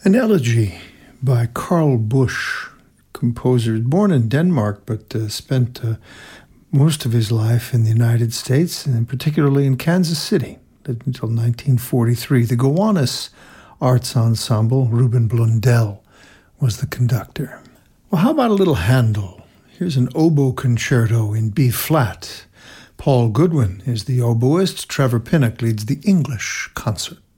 An elegy by Karl Busch, composer born in Denmark but spent most of his life in the United States, and particularly in Kansas City, lived until 1943. The Gowanus Arts Ensemble, Ruben Blundell was the conductor. Well, how about a little Handel? Here's an oboe concerto in B-flat. Paul Goodwin is the oboist. Trevor Pinnock leads the English concert.